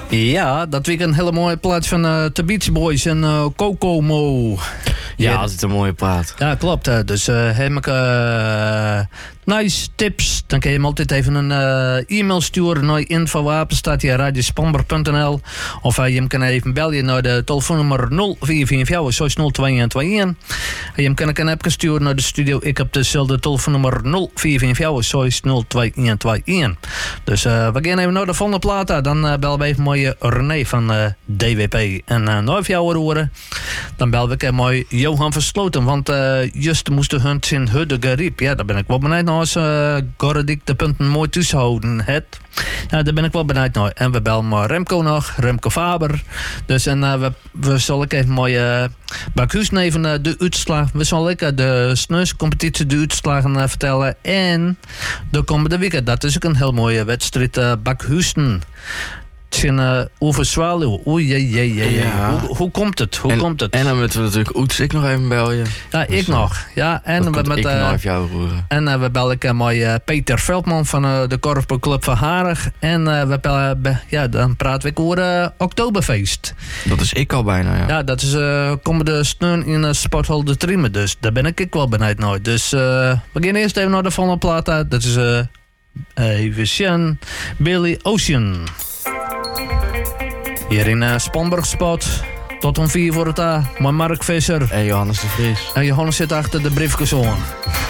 Ja, dat weekend een hele mooie plaats van The Beach Boys en Kokomo. Ja, altijd een mooie plaat. Ja, klopt. Dus heb ik nice tips. Dan kun je hem altijd even een e-mail sturen naar info@radiospanber.nl of je hem kan even bellen naar de telefoonnummer 0444 602121. Je hem kan een appje sturen naar de studio. Ik heb dezelfde telefoonnummer 0444 602121. Dus we gaan even naar de volgende plaat. Dan bellen we even mooi René van DWP. En na 4 horen, dan bel ik mooi Johan Versloten. Want juist moesten hun in Hudde geriep. Ja, daar ben ik wel benieuwd naar als Gordik de punten mooi tussenhouden het. Ja, daar ben ik wel benieuwd naar. En we bellen maar Remco nog, Remco Faber. Dus en we zullen even mooi Bakhuis even de uitslag. We zullen de sneuscompetitie de uitslagen vertellen. En de komende weekend, dat is ook een heel mooie wedstrijd. Bakhuizen. Over Zwaluw. Oei, Ja. Hoe komt het? En dan moeten we natuurlijk Oetsik nog even bellen. Ja, dus, ik nog. Ja, en we met jou roeren. En we bellen mooi Peter Veldman van de Korfbalclub van Harig. En we bellen, dan praten we over Oktoberfeest. Dat is ik al bijna, ja. Ja, dat is komende steun in Sporthal de Triemen. Dus daar ben ik wel benieuwd naar. Dus we gaan eerst even naar de volgende plaat. Dat is even zien. Billy Ocean. Hier in Spanburg Spot. Tot om 4 voor het A. Maar Mark Visser. En Johannes de Vries. En Johannes zit achter de briefjes aan.